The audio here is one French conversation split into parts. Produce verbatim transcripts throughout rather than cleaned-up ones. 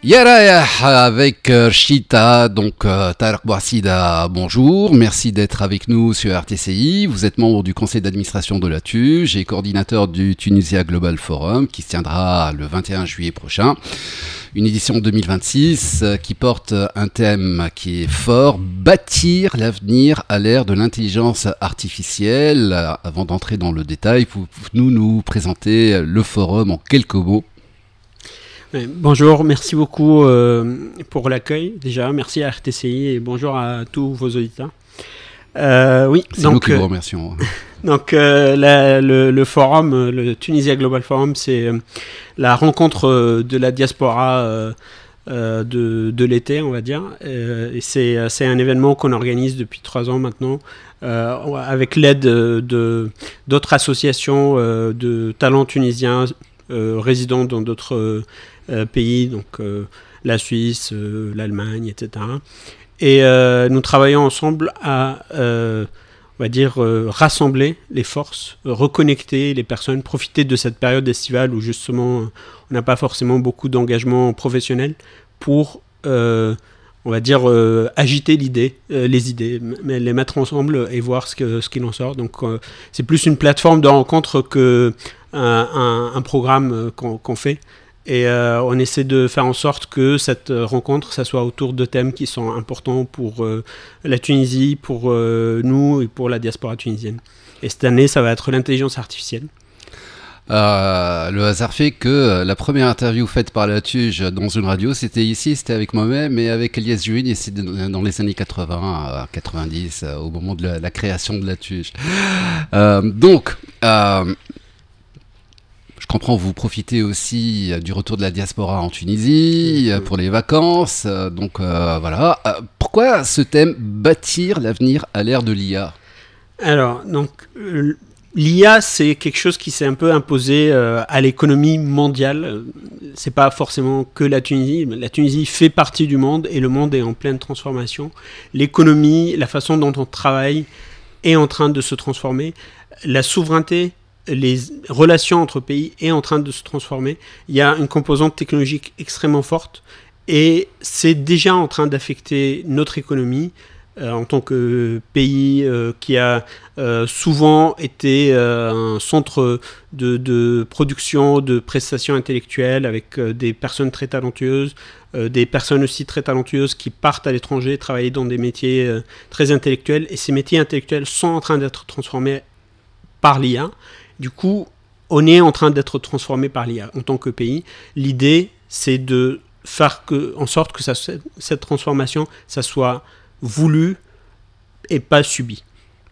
Yaraya avec euh, Chita, donc euh, Tarek Bouassida, bonjour, merci d'être avec nous sur R T C I. Vous êtes membre du conseil d'administration de la T U G et coordinateur du Tunisia Global Forum qui se tiendra le vingt et un juillet prochain. Une édition deux mille vingt-six euh, qui porte un thème qui est fort, bâtir l'avenir à l'ère de l'intelligence artificielle. Euh, avant d'entrer dans le détail, vous nous nous présenter le forum en quelques mots. Bonjour, merci beaucoup euh, pour l'accueil déjà, merci à R T C I et bonjour à tous vos auditeurs. Euh, oui, c'est donc, nous qui vous remercions. donc euh, la, le, le forum, le Tunisia Global Forum, c'est euh, la rencontre euh, de la diaspora euh, euh, de, de l'été, on va dire. Euh, et c'est, c'est un événement qu'on organise depuis trois ans maintenant, euh, avec l'aide de, d'autres associations euh, de talents tunisiens euh, résidant dans d'autres euh, Euh, pays, donc euh, la Suisse, euh, l'Allemagne, et cetera. Et euh, nous travaillons ensemble à, euh, on va dire, euh, rassembler les forces, euh, reconnecter les personnes, profiter de cette période estivale où justement on n'a pas forcément beaucoup d'engagement professionnel pour, euh, on va dire, euh, agiter l'idée, euh, les idées, mais les mettre ensemble et voir ce, que, ce qu'il en sort. Donc euh, c'est plus une plateforme de rencontre qu'un un, un programme qu'on, qu'on fait. Et euh, on essaie de faire en sorte que cette euh, rencontre, ça soit autour de thèmes qui sont importants pour euh, la Tunisie, pour euh, nous et pour la diaspora tunisienne. Et cette année, ça va être l'intelligence artificielle. Euh, le hasard fait que la première interview faite par la T U G dans une radio, c'était ici, c'était avec moi-même et avec Elias Jouine, et c'était dans les années quatre-vingts, quatre-vingt-dix, au moment de la, la création de la T U G. Euh, donc... Euh, Je comprends, vous profitez aussi du retour de la diaspora en Tunisie mmh. pour les vacances. Donc euh, voilà. Pourquoi ce thème, bâtir l'avenir à l'ère de l'I A ? Alors, donc, euh, l'I A, c'est quelque chose qui s'est un peu imposé euh, à l'économie mondiale. C'est pas forcément que la Tunisie. La Tunisie fait partie du monde et le monde est en pleine transformation. L'économie, la façon dont on travaille est en train de se transformer. La souveraineté, les relations entre pays est en train de se transformer. Il y a une composante technologique extrêmement forte et c'est déjà en train d'affecter notre économie euh, en tant que pays euh, qui a euh, souvent été euh, un centre de, de production, de prestations intellectuelles avec euh, des personnes très talentueuses, euh, des personnes aussi très talentueuses qui partent à l'étranger travailler dans des métiers euh, très intellectuels, et ces métiers intellectuels sont en train d'être transformés par l'I A. Du coup, on est en train d'être transformé par l'I A en tant que pays. L'idée, c'est de faire que, en sorte que ça, cette transformation, ça soit voulu et pas subi.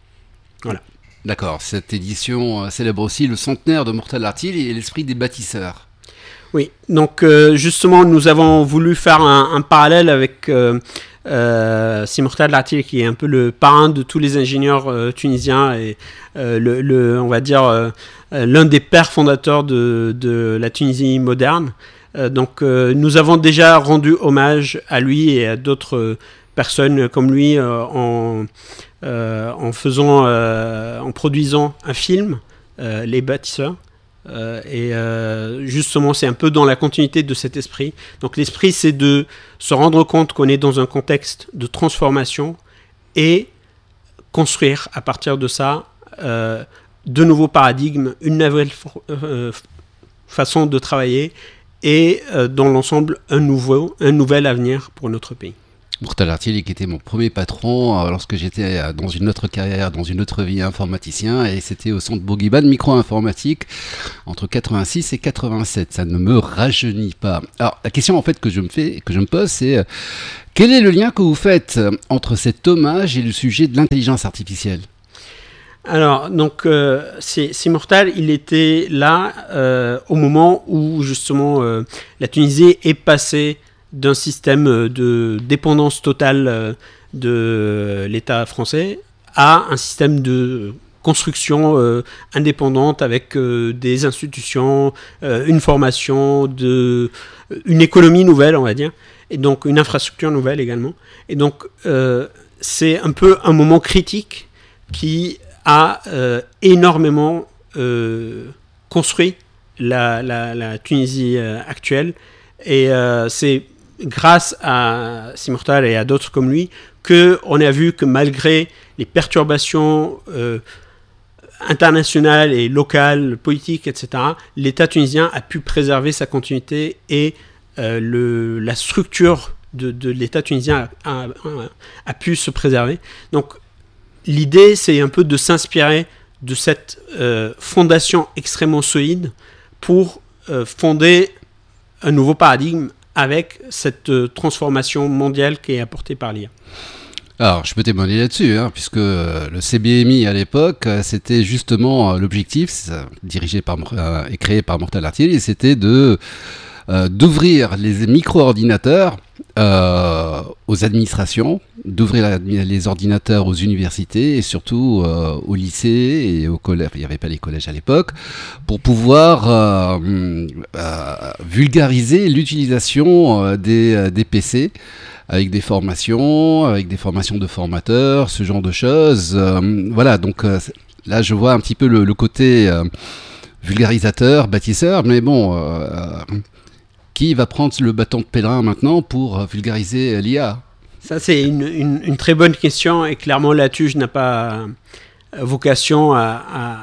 Voilà. D'accord. Cette édition célèbre aussi le centenaire de Mortal Artil et l'esprit des bâtisseurs. Oui. Donc, euh, justement, nous avons voulu faire un, un parallèle avec... Euh, Euh, c'est Mortal Artil qui est un peu le parrain de tous les ingénieurs euh, tunisiens et euh, le, le, on va dire euh, l'un des pères fondateurs de, de la Tunisie moderne. Euh, donc euh, nous avons déjà rendu hommage à lui et à d'autres personnes comme lui euh, en, euh, en faisant, euh, en produisant un film, euh, Les Bâtisseurs. Euh, et euh, justement c'est un peu dans la continuité de cet esprit. Donc l'esprit, c'est de se rendre compte qu'on est dans un contexte de transformation et construire à partir de ça euh, de nouveaux paradigmes, une nouvelle for- euh, façon de travailler et euh, dans l'ensemble un, nouveau, un nouvel avenir pour notre pays. Mortal Artil, qui était mon premier patron euh, lorsque j'étais euh, dans une autre carrière, dans une autre vie, informaticien, et c'était au centre Bourguiba de micro-informatique entre quatre-vingt-six et quatre-vingt-sept. Ça ne me rajeunit pas. Alors la question en fait que je me fais, que je me pose, c'est euh, quel est le lien que vous faites entre cet hommage et le sujet de l'intelligence artificielle ? Alors, donc, euh, c'est, c'est Mortal, il était là euh, au moment où justement euh, la Tunisie est passée d'un système de dépendance totale de l'État français à un système de construction euh, indépendante avec euh, des institutions, euh, une formation, de, une économie nouvelle, on va dire, et donc une infrastructure nouvelle également. Et donc, euh, c'est un peu un moment critique qui a euh, énormément euh, construit la, la, la Tunisie euh, actuelle. Et euh, c'est grâce à Simortal et à d'autres comme lui, qu'on a vu que malgré les perturbations euh, internationales et locales, politiques, et cetera, l'État tunisien a pu préserver sa continuité et euh, le, la structure de, de l'État tunisien a, a, a, a pu se préserver. Donc l'idée, c'est un peu de s'inspirer de cette euh, fondation extrêmement solide pour euh, fonder un nouveau paradigme avec cette euh, transformation mondiale qui est apportée par l'I A. Alors, je peux témoigner là-dessus, hein, puisque euh, le C B M I à l'époque, euh, c'était justement euh, l'objectif, euh, dirigé par euh, et créé par Mortal Artiel, c'était de euh, d'ouvrir les micro-ordinateurs euh, aux administrations, d'ouvrir la, les ordinateurs aux universités et surtout euh, aux lycées et aux collèges. Il n'y avait pas les collèges à l'époque, pour pouvoir euh, euh, vulgariser l'utilisation euh, des, des P C. Avec des formations, avec des formations de formateurs, ce genre de choses. Euh, voilà, donc euh, là, je vois un petit peu le, le côté euh, vulgarisateur, bâtisseur, mais bon, euh, qui va prendre le bâton de pèlerin maintenant pour vulgariser l'I A ? Ça, c'est une, une, une très bonne question, et clairement, la TUJ n'a pas vocation à,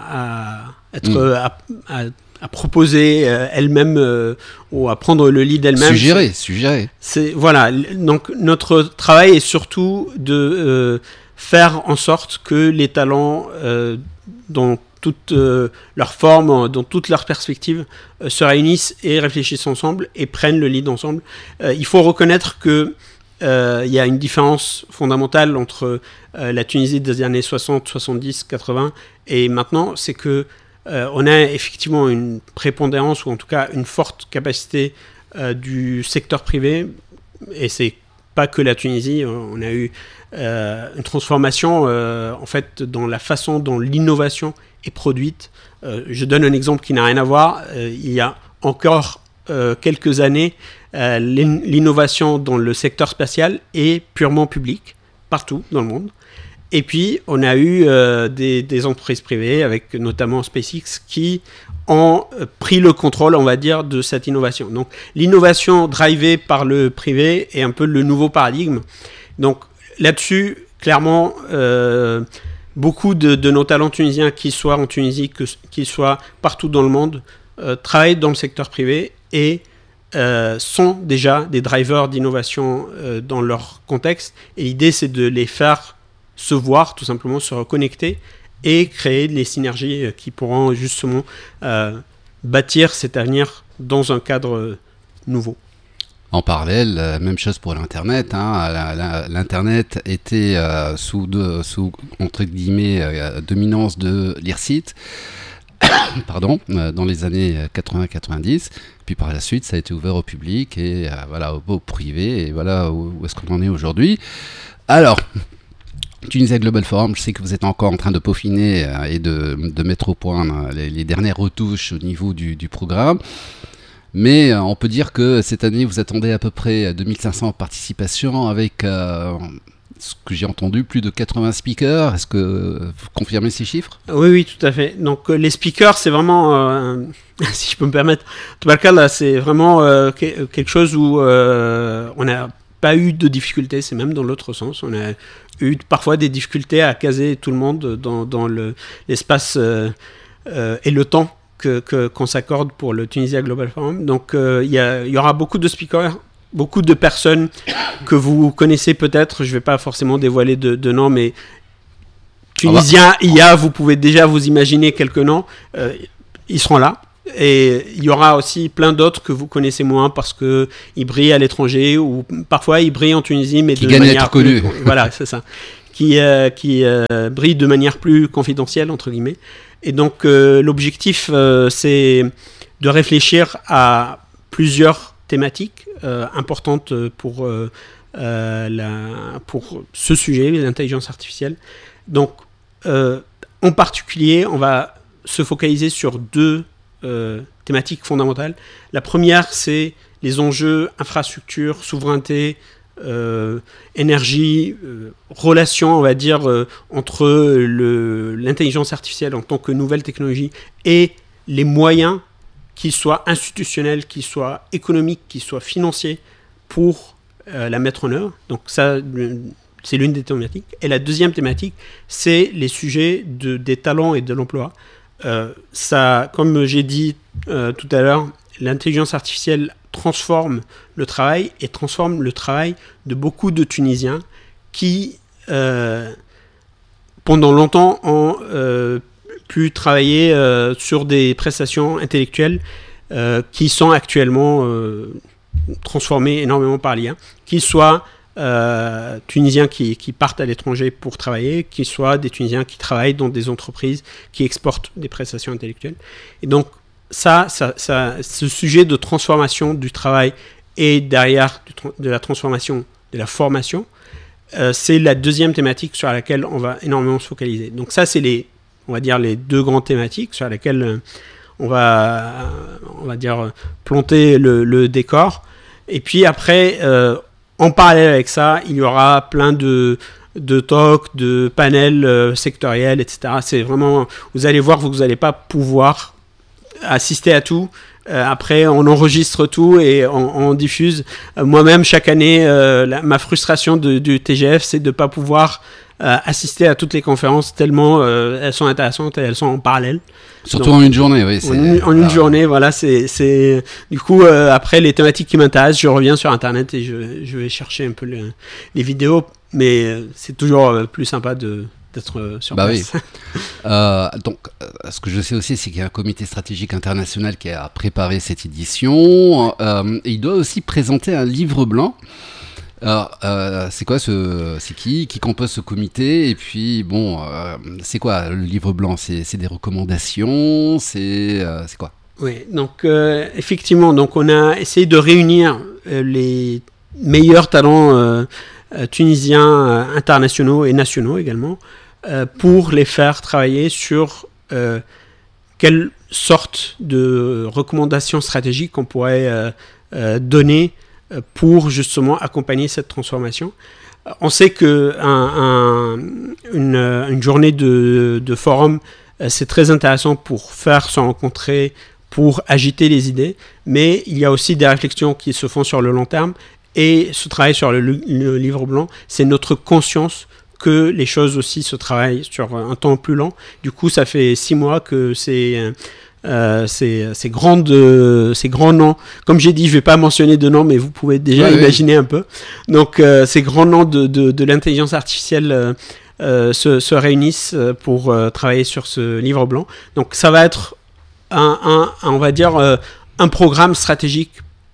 à, à être... Mmh. À, à, à proposer euh, elle-même euh, ou à prendre le lead elle-même. Suggérer, suggérer. C'est, voilà, donc notre travail est surtout de euh, faire en sorte que les talents, euh, dans toute euh, leur forme, dans toutes leurs perspectives, euh, se réunissent et réfléchissent ensemble et prennent le lead ensemble. Euh, il faut reconnaître que euh, il y a une différence fondamentale entre euh, la Tunisie des années soixante, soixante-dix, quatre-vingts et maintenant, c'est que Euh, on a effectivement une prépondérance, ou en tout cas une forte capacité euh, du secteur privé, et c'est pas que la Tunisie. On a eu euh, une transformation euh, en fait dans la façon dont l'innovation est produite. Euh, je donne un exemple qui n'a rien à voir. Euh, il y a encore euh, quelques années, euh, l'innovation dans le secteur spatial est purement publique, partout dans le monde. Et puis, on a eu euh, des, des entreprises privées, avec notamment SpaceX, qui ont euh, pris le contrôle, on va dire, de cette innovation. Donc, l'innovation drivée par le privé est un peu le nouveau paradigme. Donc, là-dessus, clairement, euh, beaucoup de, de nos talents tunisiens, qu'ils soient en Tunisie, que, qu'ils soient partout dans le monde, euh, travaillent dans le secteur privé et euh, sont déjà des drivers d'innovation euh, dans leur contexte. Et l'idée, c'est de les faire se voir, tout simplement, se reconnecter et créer des synergies qui pourront justement euh, bâtir cet avenir dans un cadre nouveau. En parallèle, même chose pour l'Internet. Hein. La, la, L'Internet était euh, sous, de, sous, entre guillemets, euh, dominance de l'I R S I T, pardon, euh, dans les années quatre-vingts quatre-vingt-dix. Puis par la suite, ça a été ouvert au public et euh, voilà, au, au privé. Et voilà où, où est-ce qu'on en est aujourd'hui. Alors... Tunisia Global Forum, je sais que vous êtes encore en train de peaufiner euh, et de, de mettre au point euh, les, les dernières retouches au niveau du, du programme. Mais euh, on peut dire que cette année, vous attendez à peu près deux mille cinq cents participations avec, euh, ce que j'ai entendu, plus de quatre-vingts speakers. Est-ce que vous confirmez ces chiffres ? Oui, oui, tout à fait. Donc euh, les speakers, c'est vraiment, euh, si je peux me permettre, Tabarkallah, c'est vraiment euh, quelque chose où euh, on n'a pas eu de difficultés, c'est même dans l'autre sens. On a eu parfois des difficultés à caser tout le monde dans, dans le, l'espace euh, euh, et le temps que, que, qu'on s'accorde pour le Tunisia Global Forum. Donc euh, il y, y aura beaucoup de speakers, beaucoup de personnes que vous connaissez peut-être. Je ne vais pas forcément dévoiler de, de noms, mais Tunisiens, I A, vous pouvez déjà vous imaginer quelques noms. Euh, ils seront là. Et il y aura aussi plein d'autres que vous connaissez moins parce qu'ils brillent à l'étranger, ou parfois ils brillent en Tunisie, mais qui de manière plus, voilà, c'est ça, qui, euh, qui euh, brillent de manière plus confidentielle, entre guillemets. Et donc euh, l'objectif, euh, c'est de réfléchir à plusieurs thématiques euh, importantes pour, euh, euh, la, pour ce sujet, l'intelligence artificielle. Donc euh, en particulier, on va se focaliser sur deux Euh, thématiques fondamentales. La première, c'est les enjeux infrastructure, souveraineté, euh, énergie, euh, relation, on va dire, euh, entre le, l'intelligence artificielle en tant que nouvelle technologie et les moyens, qu'ils soient institutionnels, qu'ils soient économiques, qu'ils soient financiers, pour euh, la mettre en œuvre. Donc ça, c'est l'une des thématiques. Et la deuxième thématique, c'est les sujets de, des talents et de l'emploi. Euh, ça, comme j'ai dit euh, tout à l'heure, l'intelligence artificielle transforme le travail et transforme le travail de beaucoup de Tunisiens qui, euh, pendant longtemps, ont euh, pu travailler euh, sur des prestations intellectuelles euh, qui sont actuellement euh, transformées énormément par l'I A, qu'ils soient euh, Tunisiens qui, qui partent à l'étranger pour travailler, qu'ils soient des Tunisiens qui travaillent dans des entreprises qui exportent des prestations intellectuelles. Et donc, ça, ça, ça, ce sujet de transformation du travail et derrière de la transformation de la formation, euh, c'est la deuxième thématique sur laquelle on va énormément se focaliser. Donc ça, c'est les, on va dire, les deux grandes thématiques sur lesquelles on va, on va dire, planter le, le décor. Et puis après, euh, en parallèle avec ça, il y aura plein de, de talks, de panels euh, sectoriels, et cetera. C'est vraiment, vous allez voir, vous n'allez pas pouvoir assister à tout. Euh, après, on enregistre tout et on, on diffuse. Euh, moi-même, chaque année, euh, la, ma frustration de, du T G F, c'est de ne pas pouvoir euh, assister à toutes les conférences tellement euh, elles sont intéressantes et elles sont en parallèle. Surtout Donc, en une journée, oui. C'est... En, une, en une ah, journée, voilà. C'est, c'est... Du coup, euh, après, les thématiques qui m'intéressent, je reviens sur Internet et je, je vais chercher un peu le, les vidéos. Mais euh, c'est toujours euh, plus sympa de... d'être sur bah place. Oui. euh, donc, euh, ce que je sais aussi, c'est qu'il y a un comité stratégique international qui a préparé cette édition. Euh, et il doit aussi présenter un livre blanc. Alors, euh, c'est quoi ce, c'est qui, qui compose ce comité? Et puis, bon, euh, c'est quoi le livre blanc? C'est, c'est des recommandations? C'est, euh, c'est quoi? Oui, donc euh, effectivement, donc on a essayé de réunir euh, les meilleurs talents euh, euh, tunisiens euh, internationaux et nationaux également, euh, pour les faire travailler sur euh, quelle sorte de recommandations stratégiques on pourrait euh, euh, donner pour justement accompagner cette transformation. On sait que un, un, une, une journée de, de forum, c'est très intéressant pour faire se rencontrer, pour agiter les idées, mais il y a aussi des réflexions qui se font sur le long terme, et ce travail sur le, le livre blanc, c'est notre conscience que les choses aussi se travaillent sur un temps plus lent. Du coup, ça fait six mois que c'est... Euh, ces, ces, grandes, euh, ces grands noms, comme j'ai dit, je ne vais pas mentionner de noms, mais vous pouvez déjà oui, imaginer oui. un peu. Donc, euh, ces grands noms de, de, de l'intelligence artificielle euh, euh, se, se réunissent pour euh, travailler sur ce livre blanc. Donc, ça va être un, un, un on va dire, euh, un programme stratégique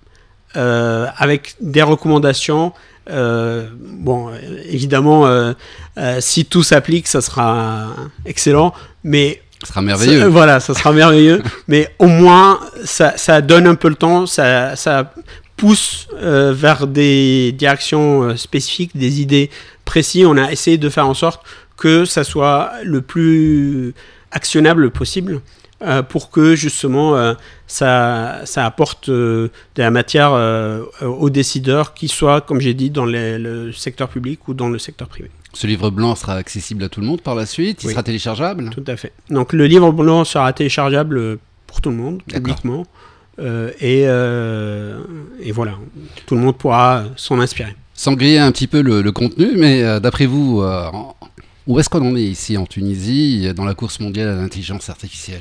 euh, avec des recommandations. Euh, bon, évidemment, euh, euh, si tout s'applique, ça sera excellent, mais ça sera merveilleux. Ça, voilà, ça sera merveilleux. Mais au moins, ça, ça donne un peu le temps, ça, ça pousse euh, vers des directions euh, spécifiques, des idées précises. On a essayé de faire en sorte que ça soit le plus actionnable possible euh, pour que justement euh, ça, ça apporte euh, de la matière euh, aux décideurs, qui soient, comme j'ai dit, dans les, le secteur public ou dans le secteur privé. Ce livre blanc sera accessible à tout le monde par la suite? Il oui. sera téléchargeable? Tout à fait. Donc le livre blanc sera téléchargeable pour tout le monde, publiquement. Euh, et, euh, et voilà, tout le monde pourra s'en inspirer. Sans griller un petit peu le, le contenu, mais euh, d'après vous, euh, où est-ce qu'on en est ici en Tunisie dans la course mondiale à l'intelligence artificielle?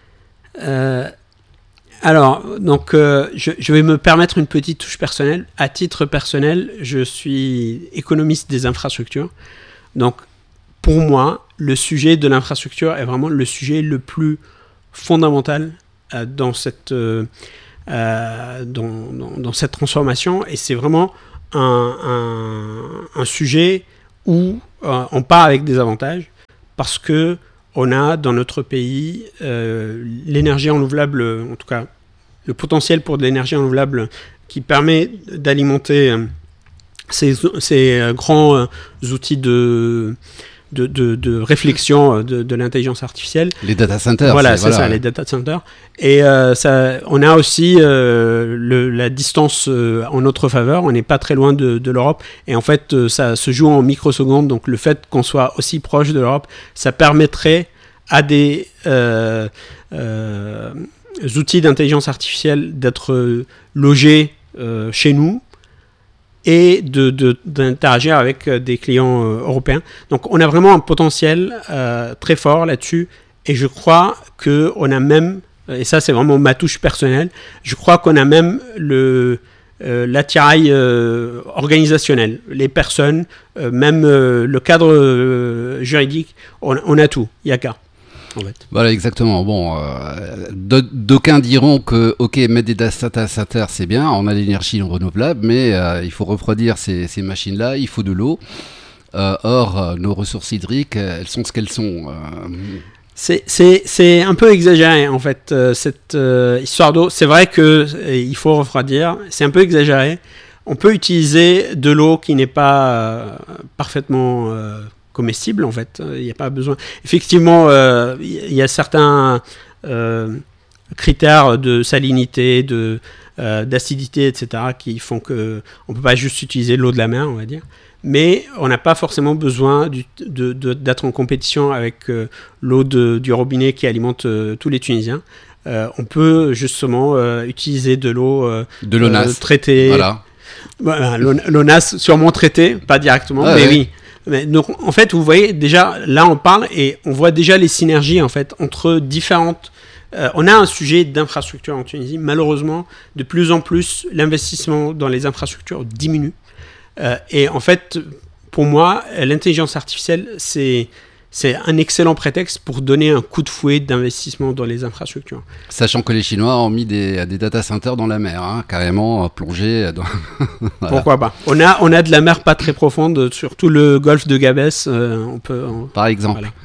euh, Alors, donc, euh, je, je vais me permettre une petite touche personnelle. À titre personnel, je suis économiste des infrastructures. Donc, pour moi, le sujet de l'infrastructure est vraiment le sujet le plus fondamental euh, dans, cette, euh, euh, dans, dans, dans cette transformation. Et c'est vraiment un, un, un sujet où euh, on part avec des avantages, parce que on a dans notre pays euh, l'énergie renouvelable, en tout cas le potentiel pour de l'énergie renouvelable qui permet d'alimenter euh, ces, ces euh, grands euh, outils de, de, de, de réflexion de, de l'intelligence artificielle. Les data centers. Voilà, c'est, c'est voilà, ça, ouais. les data centers. Et euh, ça, on a aussi euh, le, la distance euh, en notre faveur. On n'est pas très loin de, de l'Europe. Et en fait, euh, ça se joue en microsecondes. Donc, le fait qu'on soit aussi proche de l'Europe, ça permettrait à des euh, euh, outils d'intelligence artificielle d'être logés euh, chez nous, et de, de, d'interagir avec des clients euh, européens. Donc on a vraiment un potentiel euh, très fort là-dessus, et je crois qu'on a même, et ça c'est vraiment ma touche personnelle, je crois qu'on a même le, euh, l'attirail euh, organisationnel, les personnes, euh, même euh, le cadre euh, juridique, on, on a tout, il n'y a qu'à. En fait. Voilà, exactement. Bon, euh, d'aucuns diront que, ok, mettre des data centers, c'est bien, on a l'énergie renouvelable, mais euh, il faut refroidir ces, ces machines-là, il faut de l'eau. Euh, or, euh, nos ressources hydriques, elles sont ce qu'elles sont. Euh... C'est, c'est, c'est un peu exagéré, en fait, euh, cette euh, histoire d'eau. C'est vrai qu'il euh, faut refroidir, c'est un peu exagéré. On peut utiliser de l'eau qui n'est pas euh, parfaitement... Euh, comestible en fait, il n'y a pas besoin. Effectivement, il euh, y, y a certains euh, critères de salinité, de, euh, d'acidité, et cetera qui font qu'on ne peut pas juste utiliser l'eau de la mer, on va dire. Mais on n'a pas forcément besoin du, de, de, d'être en compétition avec euh, l'eau de, du robinet qui alimente euh, tous les Tunisiens. Euh, on peut justement euh, utiliser de l'eau euh, de l'ONAS euh, traitée. Voilà. Voilà, l'ONAS sûrement traitée, pas directement, ah, mais ouais. oui. Mais donc, en fait, vous voyez, déjà, là, on parle et on voit déjà les synergies, en fait, entre différentes... Euh, on a un sujet d'infrastructure en Tunisie. Malheureusement, de plus en plus, l'investissement dans les infrastructures diminue. Euh, et en fait, pour moi, l'intelligence artificielle, c'est... c'est un excellent prétexte pour donner un coup de fouet d'investissement dans les infrastructures. Sachant que les Chinois ont mis des, des data centers dans la mer, hein, carrément plongés. Dans... voilà. Pourquoi pas. On a, on a de la mer pas très profonde, surtout le golfe de Gabès. Euh, on peut, on... Par exemple. Voilà.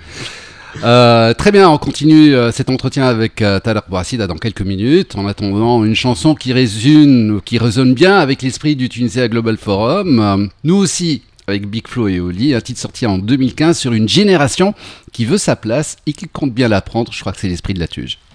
Euh, très bien, on continue euh, cet entretien avec euh, Tarek Bouassida dans quelques minutes. En attendant, une chanson qui résume, qui résonne bien avec l'esprit du Tunisia Global Forum. Euh, nous aussi, avec Big Flo et Oli, un titre sorti en deux mille quinze sur une génération qui veut sa place et qui compte bien la prendre. Je crois que c'est l'esprit de la Tuge.